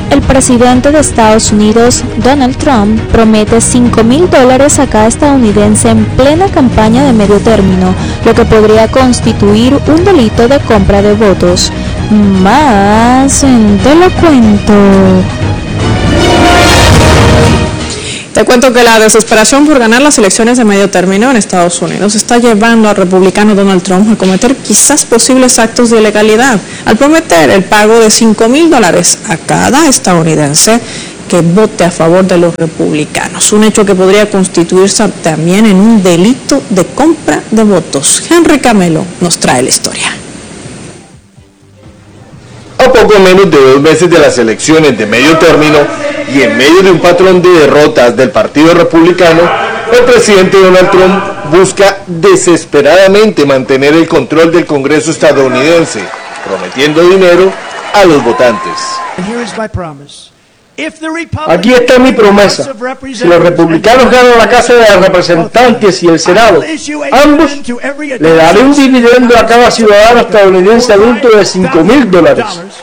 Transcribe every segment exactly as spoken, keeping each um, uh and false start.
El presidente de Estados Unidos, Donald Trump, promete cinco mil dólares a cada estadounidense en plena campaña de medio término, lo que podría constituir un delito de compra de votos. Más en Te lo cuento. Te cuento que la desesperación por ganar las elecciones de medio término en Estados Unidos está llevando al republicano Donald Trump a cometer quizás posibles actos de ilegalidad al prometer el pago de cinco mil dólares a cada estadounidense que vote a favor de los republicanos, un hecho que podría constituirse también en un delito de compra de votos. Henry Camelo nos trae la historia. A poco menos de dos meses de las elecciones de medio término y en medio de un patrón de derrotas del Partido Republicano, el presidente Donald Trump busca desesperadamente mantener el control del Congreso estadounidense, prometiendo dinero a los votantes. Aquí está mi promesa. Si los republicanos ganan la Casa de Representantes y el Senado, ambos, le daré un dividendo a cada ciudadano estadounidense adulto de cinco mil dólares.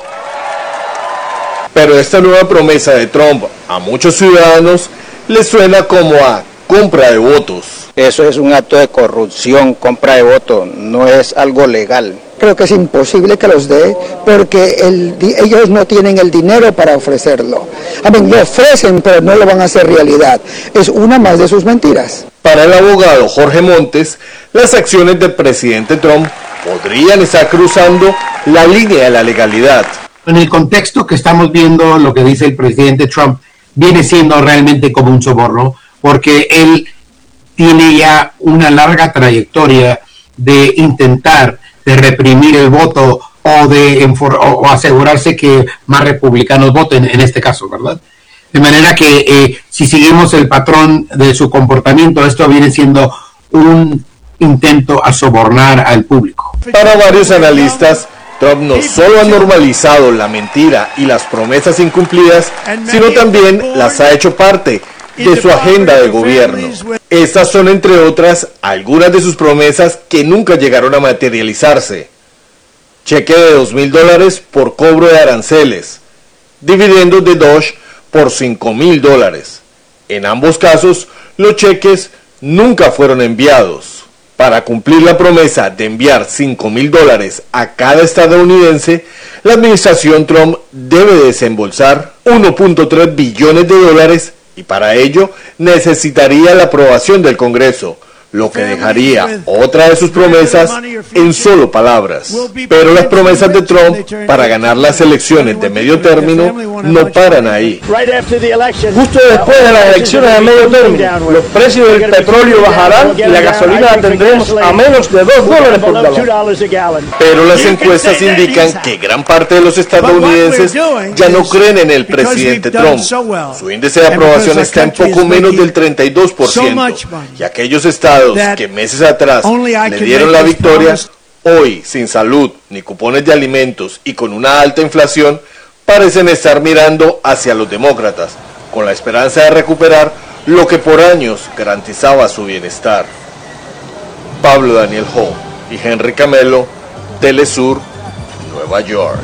Pero esta nueva promesa de Trump a muchos ciudadanos les suena como a compra de votos. Eso es un acto de corrupción, compra de votos, no es algo legal. Creo que es imposible que los dé porque el, ellos no tienen el dinero para ofrecerlo. A mí, lo ofrecen, pero no lo van a hacer realidad. Es una más de sus mentiras. Para el abogado Jorge Montes, las acciones del presidente Trump podrían estar cruzando la línea de la legalidad. En el contexto que estamos viendo, lo que dice el presidente Trump viene siendo realmente como un soborno, porque él tiene ya una larga trayectoria de intentar de reprimir el voto o de enfor- o asegurarse que más republicanos voten, en este caso, ¿verdad? De manera que eh, si seguimos el patrón de su comportamiento, esto viene siendo un intento a sobornar al público. Para varios analistas, Trump no solo ha normalizado la mentira y las promesas incumplidas, sino también las ha hecho parte de su agenda de gobierno. Estas son, entre otras, algunas de sus promesas que nunca llegaron a materializarse. Cheque de dos mil dólares por cobro de aranceles, dividendos de Doge por cinco mil dólares. En ambos casos, los cheques nunca fueron enviados. Para cumplir la promesa de enviar cinco mil dólares a cada estadounidense, la administración Trump debe desembolsar uno punto tres billones de dólares y para ello necesitaría la aprobación del Congreso, lo que dejaría otra de sus promesas en solo palabras. Pero las promesas de Trump para ganar las elecciones de medio término no paran ahí. Justo después de las elecciones de medio término, los precios del petróleo bajarán y la gasolina la tendremos a menos de dos dólares por galón. Pero las encuestas indican que gran parte de los estadounidenses ya no creen en el presidente Trump. Su índice de aprobación está en poco menos del treinta y dos por ciento y aquellos estados que meses atrás le dieron la victoria, hoy sin salud ni cupones de alimentos y con una alta inflación, parecen estar mirando hacia los demócratas, con la esperanza de recuperar lo que por años garantizaba su bienestar. Pablo Daniel Ho y Henry Camelo, Telesur, Nueva York.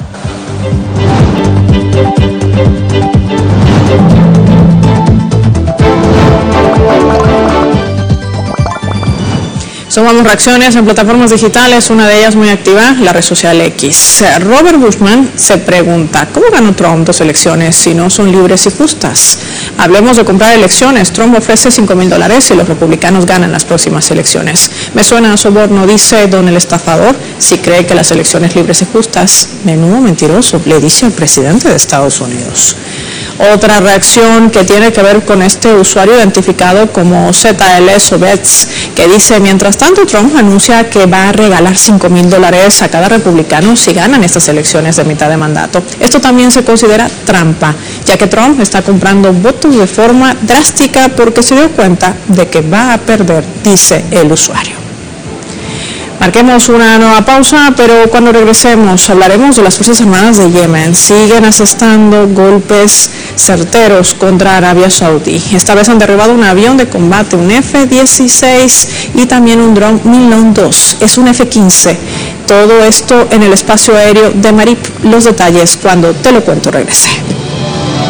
Sumamos reacciones en plataformas digitales, una de ellas muy activa, la red social X. Robert Bushman se pregunta, ¿cómo ganó Trump dos elecciones si no son libres y justas? Hablemos de comprar elecciones. Trump ofrece cinco mil dólares si los republicanos ganan las próximas elecciones. Me suena a soborno, dice don el estafador, si cree que las elecciones libres y justas. Menudo mentiroso, le dice al presidente de Estados Unidos. Otra reacción que tiene que ver con este usuario identificado como Z L Sobets, que dice, mientras tanto Trump anuncia que va a regalar cinco mil dólares a cada republicano si ganan estas elecciones de mitad de mandato. Esto también se considera trampa, ya que Trump está comprando votos de forma drástica porque se dio cuenta de que va a perder, dice el usuario. Marquemos una nueva pausa, pero cuando regresemos hablaremos de las Fuerzas Armadas de Yemen. Siguen asestando golpes certeros contra Arabia Saudí. Esta vez han derribado un avión de combate, un F dieciséis y también un dron Milon dos. Es un F quince. Todo esto en el espacio aéreo de Marib. Los detalles cuando Te lo cuento regrese.